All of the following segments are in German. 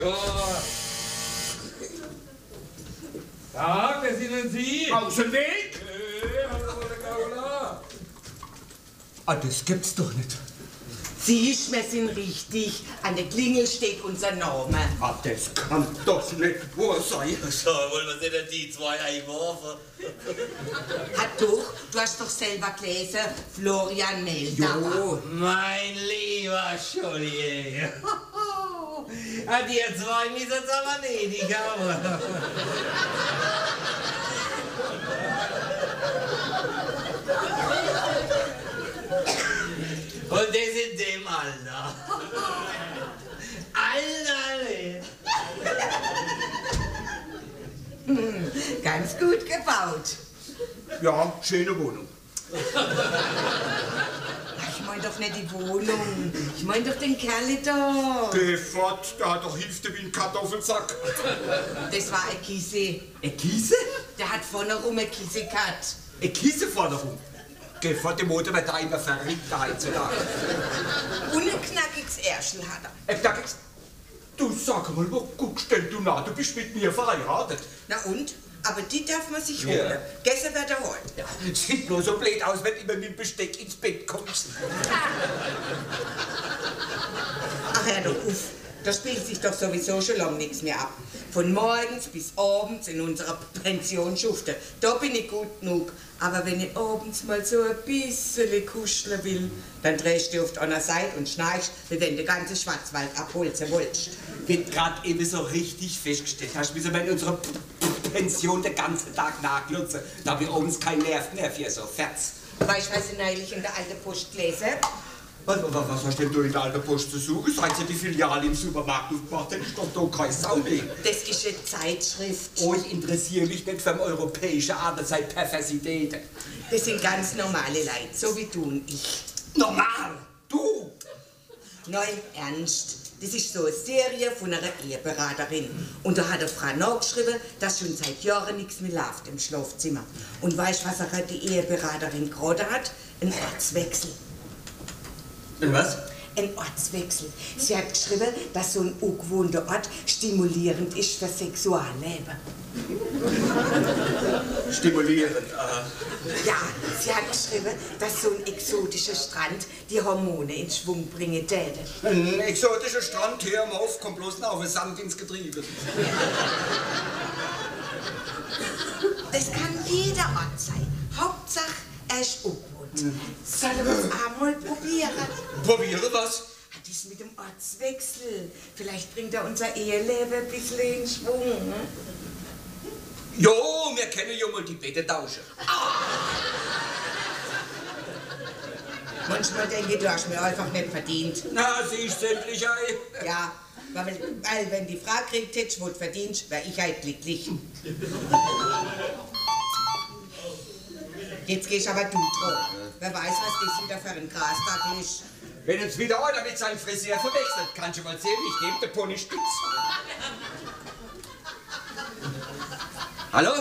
Ja, wer sind denn Sie? Aus dem Weg! Ah, das gibt's doch nicht. Siehst, wir sind richtig. An der Klingel steht unser Name. Ah, das kann doch nicht wahr sein. So, wollen wir denn die zwei einwerfen? Hat doch, du hast doch selber gelesen, Florian Meldauer. Mein lieber Scholli. Hat ihr zwei müssen es aber nicht haben. Und das in dem Alter. Alter! Ganz gut gebaut. Ja, schöne Wohnung. Ich meine doch nicht die Wohnung. Ich meine doch den Kerl da. Geh fort, der hat doch Hüfte wie ein Kartoffelsack. Das war ein Kisse. Eine Kiese? Der hat vorne rum eine Kisse gehabt. Eine Kisseforderung. Geh fort, die Mutter wird da immer verrückt heutzutage. Und ein knackiges Ärschel hat er. Du sag mal, wo guckst denn du nach? Du bist mit mir verheiratet. Na und? Aber die darf man sich holen. Gestern wird er holen. Ja, sieht nur so blöd aus, wenn du immer mit dem Besteck ins Bett kommst. Ach, hör doch auf. Da spielt sich doch sowieso schon lange nichts mehr ab. Von morgens bis abends in unserer Pension schufte. Da bin ich gut genug. Aber wenn ich abends mal so ein bisschen kuscheln will, dann drehst du auf die andere Seite und schnarchst, wie wenn du ganze Schwarzwald abholzen wolltest. Wenn du gerade eben so richtig festgestellt hast, müssen wir in unserer Pension den ganzen Tag nachglutzen. Da wir abends kein Nerv mehr für so Ferz. Weißt du, was ich neulich in der alten Post gelesen? Was hast denn du in der alten Post zu suchen? Seit sie die Filiale im Supermarkt aufgemacht haben, ist doch da kein Sau mehr. Das ist eine Zeitschrift. Oh, ich interessiere mich nicht für europäische Arbeitszeitperversitäten. Das sind ganz normale Leute, so wie du und ich. Normal! Du! Nein, ernst. Das ist so eine Serie von einer Eheberaterin. Und da hat eine Frau nachgeschrieben, dass schon seit Jahren nichts mehr läuft im Schlafzimmer. Und weißt du, was auch die Eheberaterin gerade hat? Ein Ortswechsel. Und was? Ein Ortswechsel. Sie hat geschrieben, dass so ein ungewohnter Ort stimulierend ist für Sexualleben. Stimulierend. Ja, sie hat geschrieben, dass so ein exotischer Strand die Hormone in Schwung bringen täte. Ein exotischer Strand hier am Hof kommt bloß noch auf den Sand ins Getriebe. Das kann jeder Ort sein. Hauptsache, er ist ungewohnt. Sollen wir es einmal probieren? Probiere was? Das mit dem Ortswechsel. Vielleicht bringt er unser Eheleben ein bisschen in Schwung. Hm? Jo, wir können ja mal die Bette tauschen. Manchmal denke ich, du hast mir einfach nicht verdient. Na, siehst du endlich ein. Ja, weil wenn die Frau kriegt, hättest du was verdient, wäre ich halt glücklich. Jetzt gehst aber du dran. Wer weiß, was das wieder für ein Grastag ist. Wenn uns wieder einer mit seinem Friseur verwechselt, kannst du mal sehen, ich gebe den Pony spitz. Hallo?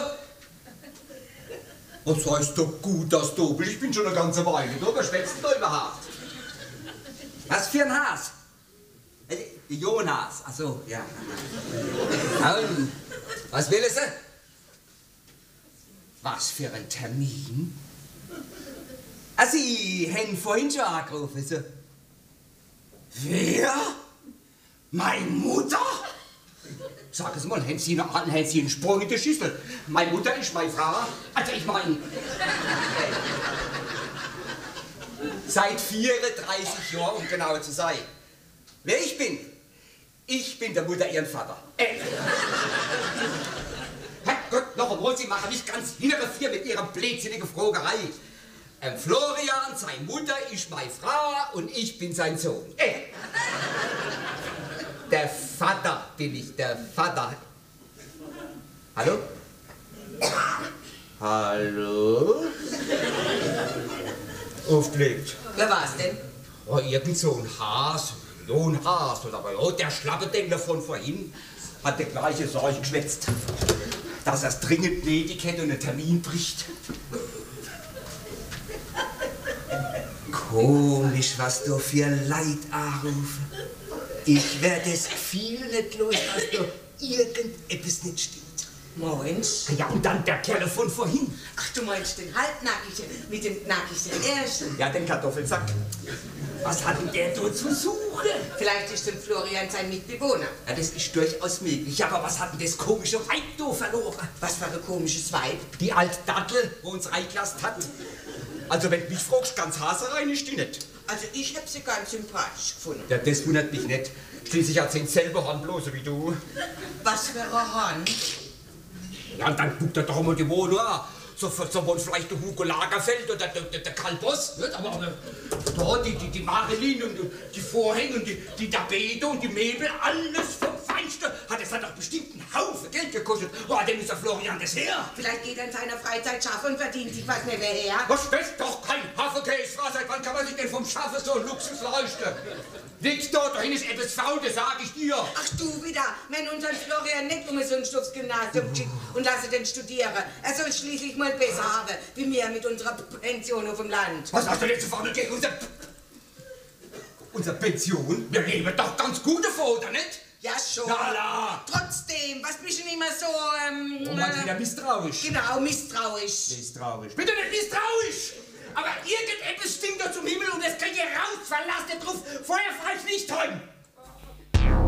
Was heißt doch gut, das Doppel? Ich bin schon eine ganze Weile da. Was schwätzt du überhaupt? Was für ein Has? Jonas, ach so, ja. Und, was will sie? Was für ein Termin? Ah, Sie haben vorhin schon angerufen, so. Wer? Meine Mutter? Sag es mal, haben Sie einen Sprung in die Schüssel? Meine Mutter ist meine Frau. Also ich meine... Seit 34 Jahren, um genau zu sein. Wer ich bin? Ich bin der Mutter ihren Vater. Herrgott, noch einmal, Sie machen mich ganz hinterher mit Ihrer blödsinnigen Frogerei. Florian, seine Mutter, ist meine Frau und ich bin sein Sohn. Der Vater bin ich, der Vater. Hallo? Hallo? Aufgelegt. Wer war's denn? Oh, irgend so ein Has, ein Has oder aber oh, der Schlappedengler von vorhin hat der gleiche Sorge geschwätzt, dass er es dringend nötig hätte und einen Termin bricht. Komisch, was du für Leid anrufen. Ich werde das Gefühl nicht los, dass da irgendetwas nicht stimmt. Meinst? Ja, und dann der Kerl von vorhin. Ach, du meinst den Halbnackigen mit dem Nackigsten Ersten? Ja, den Kartoffelsack. Was hat denn der da zu suchen? Vielleicht ist dem Florian sein Mitbewohner. Ja, das ist durchaus möglich. Aber was hat denn das komische Weib da verloren? Was für ein komisches Weib. Die alte Dattel, wo uns reingelassen hat. Also, wenn du mich fragst, ganz haserein ist die nicht. Also ich hab sie ganz sympathisch gefunden. Ja, das wundert mich nicht. Schließlich hat sie selber Hand bloß wie du. Was für eine Hand? Ja, und dann guckt er doch mal die Wohnung an. So wohnt vielleicht der Hugo Lagerfeld oder der Karl Boss, nicht? Aber da die Marilyn und die Vorhänge und die Tapete und die Möbel, alles vom Feinsten. Das hat doch bestimmt einen Haufen Geld gekostet. Oh, dem ist der Florian das her. Vielleicht geht er in seiner Freizeit schaffen und verdient sich was nebenher. Was ist doch kein Hafenkäse? Seit wann kann man sich denn vom Schaffen so einen Luxus leisten? Nichts da, dahin ist etwas faul, das sag ich dir. Ach du wieder, wenn unseren Florian nicht um so ein Stufsgymnasium schickt und lasse den studieren. Er soll schließlich mal besser haben, wie wir mit unserer Pension auf dem Land. Was hast du denn zu faul gegen unsere Pension? Wir leben doch ganz gut davon, oder nicht? Ja schon. Lala! Trotzdem, was bist du denn immer so, Roman wieder misstrauisch. Genau, misstrauisch. Misstrauisch. Bitte nicht misstrauisch! Aber irgendetwas stinkt da zum Himmel und das kriegt ihr raus, verlasst nicht drauf, Feuer falls nicht heim!